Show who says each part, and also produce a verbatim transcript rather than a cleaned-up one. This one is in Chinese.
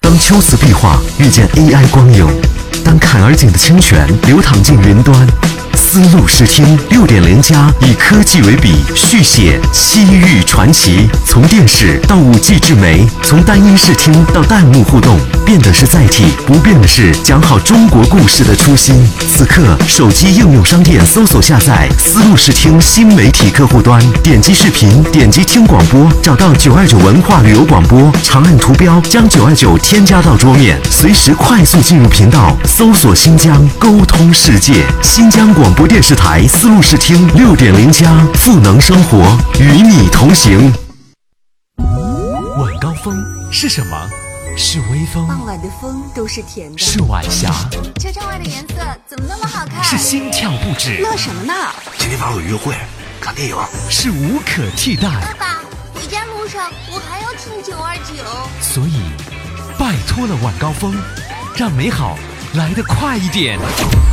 Speaker 1: 当秋瓷壁画遇见 A I 光影，当坎儿井的清泉流淌进云端，丝路视听 六点零 加以科技为笔，续写西域传奇。从电视到 五 G 智媒，从单音视听到弹幕互动，变的是载体，不变的是讲好中国故事的初心。此刻，手机应用商店搜索下载丝路视听新媒体客户端，点击视频，点击听广播，找到九二九文化旅游广播，长按图标将九二九添加到桌面，随时快速进入频道，搜索新疆，沟通世界。新疆广播电视台丝路视听 六点零 加，赋能生活，与你同行。
Speaker 2: 晚高峰是什么？是微风。
Speaker 3: 傍晚的风都是甜的。
Speaker 2: 是晚霞。
Speaker 4: 车窗外的颜色怎么那么好看？
Speaker 2: 是心跳不止。
Speaker 3: 乐什么呢？
Speaker 5: 今天晚上有约会，看电影。
Speaker 2: 是无可替代。
Speaker 4: 爸爸，回家路上我还要听九二九。
Speaker 2: 所以，拜托了晚高峰，让美好来得快一点。